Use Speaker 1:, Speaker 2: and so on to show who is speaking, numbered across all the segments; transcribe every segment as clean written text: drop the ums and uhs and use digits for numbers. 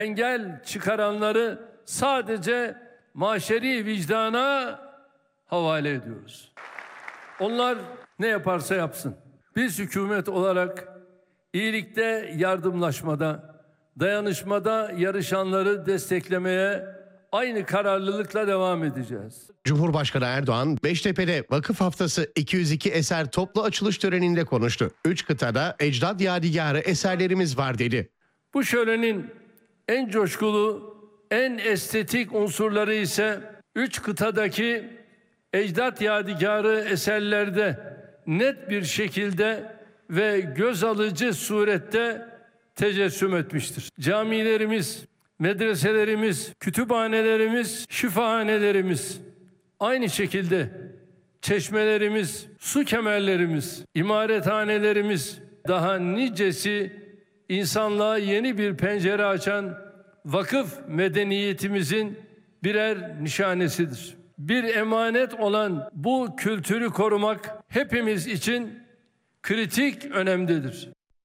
Speaker 1: Engel çıkaranları sadece maşeri vicdana havale ediyoruz. Onlar ne yaparsa yapsın. Biz hükümet olarak iyilikte, yardımlaşmada, dayanışmada yarışanları desteklemeye aynı kararlılıkla devam edeceğiz.
Speaker 2: Cumhurbaşkanı Erdoğan, Beştepe'de Vakıf Haftası 202 eser toplu açılış töreninde konuştu. 3 kıtada ecdat yadigarı eserlerimiz var dedi.
Speaker 1: Bu şölenin en coşkulu, en estetik unsurları ise 3 kıtadaki ecdat yadigarı eserlerde net bir şekilde ve göz alıcı surette tecessüm etmiştir. Camilerimiz, medreselerimiz, kütüphanelerimiz, şifahanelerimiz, aynı şekilde çeşmelerimiz, su kemerlerimiz, imarethanelerimiz, daha nicesi insanlığa yeni bir pencere açan vakıf medeniyetimizin birer nişanesidir. Bir emanet olan bu kültürü korumak hepimiz için kritik önemdedir.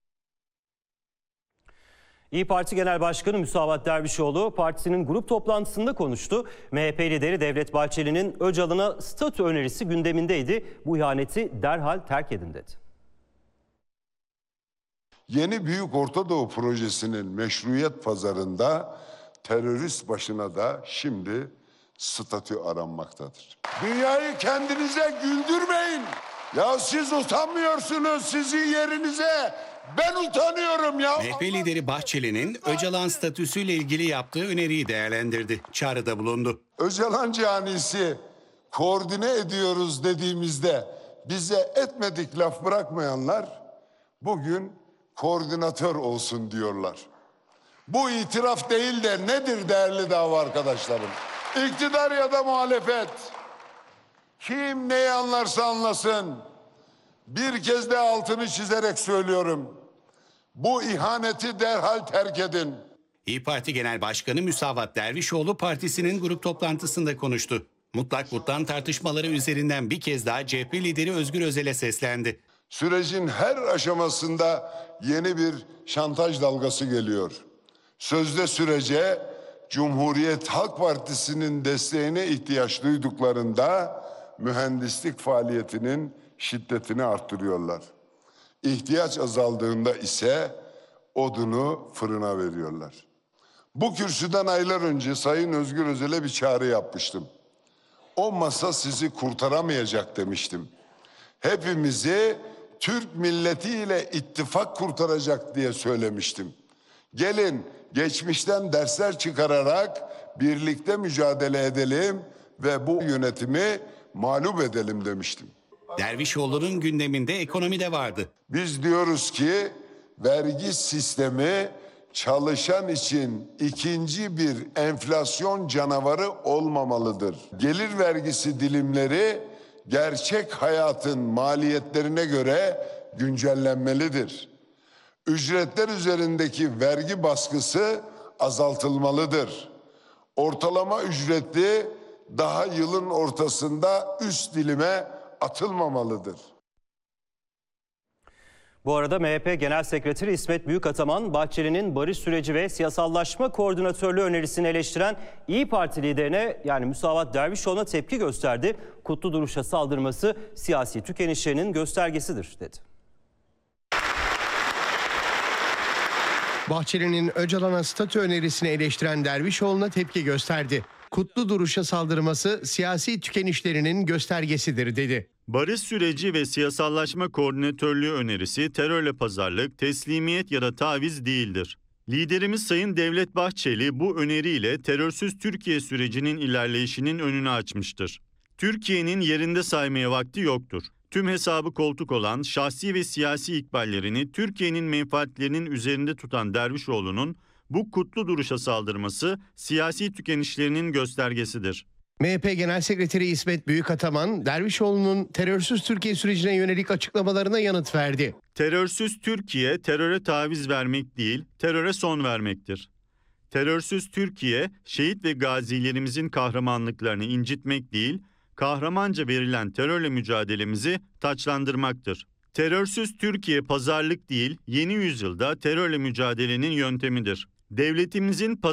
Speaker 3: İYİ Parti Genel Başkanı Musavat Dervişoğlu partisinin grup toplantısında konuştu. MHP lideri Devlet Bahçeli'nin Öcalan'a statü önerisi gündemindeydi. Bu ihaneti derhal terk edin dedi.
Speaker 4: Yeni Büyük Orta Doğu Projesi'nin meşruiyet pazarında terörist başına da şimdi statü aranmaktadır. Dünyayı kendinize güldürmeyin. Ya siz utanmıyorsunuz, sizin yerinize ben utanıyorum ya.
Speaker 5: MHP lideri Bahçeli'nin Öcalan statüsüyle ilgili yaptığı öneriyi değerlendirdi. Çağrıda bulundu.
Speaker 4: Öcalan canisi koordine ediyoruz dediğimizde bize etmedik laf bırakmayanlar bugün koordinatör olsun diyorlar. Bu itiraf değil de nedir değerli dava arkadaşlarım? İktidar ya da muhalefet, kim neyi anlarsa anlasın, bir kez de altını çizerek söylüyorum. Bu ihaneti derhal terk edin.
Speaker 5: İYİ Parti Genel Başkanı Musavat Dervişoğlu partisinin grup toplantısında konuştu. Mutlak vottan tartışmaları üzerinden bir kez daha CHP lideri Özgür Özel'e seslendi.
Speaker 4: Sürecin her aşamasında yeni bir şantaj dalgası geliyor. Sözde sürece Cumhuriyet Halk Partisi'nin desteğine ihtiyaç duyduklarında mühendislik faaliyetinin şiddetini arttırıyorlar. İhtiyaç azaldığında ise odunu fırına veriyorlar. Bu kürsüden aylar önce Sayın Özgür Özel'e bir çağrı yapmıştım. O masa sizi kurtaramayacak demiştim. Hepimizi Türk milletiyle ittifak kurtaracak diye söylemiştim. Gelin geçmişten dersler çıkararak birlikte mücadele edelim ve bu yönetimi mağlup edelim demiştim.
Speaker 5: Dervişoğlu'nun gündeminde ekonomi de vardı.
Speaker 4: Biz diyoruz ki vergi sistemi çalışan için ikinci bir enflasyon canavarı olmamalıdır. Gelir vergisi dilimleri gerçek hayatın maliyetlerine göre güncellenmelidir. Ücretler üzerindeki vergi baskısı azaltılmalıdır. Ortalama ücretli daha yılın ortasında üst dilime atılmamalıdır.
Speaker 3: Bu arada MHP Genel Sekreteri İsmet Büyükataman, Bahçeli'nin barış süreci ve siyasallaşma koordinatörlüğü önerisini eleştiren İYİ Parti liderine yani Musavat Dervişoğlu'na tepki gösterdi. Kutlu Duruş'a saldırması siyasi tükenişlerinin göstergesidir dedi.
Speaker 2: Bahçeli'nin Öcalan'a statü önerisini eleştiren Dervişoğlu'na tepki gösterdi. Kutlu Duruş'a saldırması siyasi tükenişlerinin göstergesidir dedi.
Speaker 6: Barış süreci ve siyasallaşma koordinatörlüğü önerisi terörle pazarlık, teslimiyet ya da taviz değildir. Liderimiz Sayın Devlet Bahçeli bu öneriyle terörsüz Türkiye sürecinin ilerleyişinin önünü açmıştır. Türkiye'nin yerinde saymaya vakti yoktur. Tüm hesabı koltuk olan şahsi ve siyasi ikballerini Türkiye'nin menfaatlerinin üzerinde tutan Dervişoğlu'nun bu kutlu duruşa saldırması siyasi tükenişlerinin göstergesidir.
Speaker 2: MHP Genel Sekreteri İsmet Büyükataman, Dervişoğlu'nun terörsüz Türkiye sürecine yönelik açıklamalarına yanıt verdi.
Speaker 6: Terörsüz Türkiye, teröre taviz vermek değil, teröre son vermektir. Terörsüz Türkiye, şehit ve gazilerimizin kahramanlıklarını incitmek değil, kahramanca verilen terörle mücadelemizi taçlandırmaktır. Terörsüz Türkiye pazarlık değil, yeni yüzyılda terörle mücadelenin yöntemidir. Devletimizin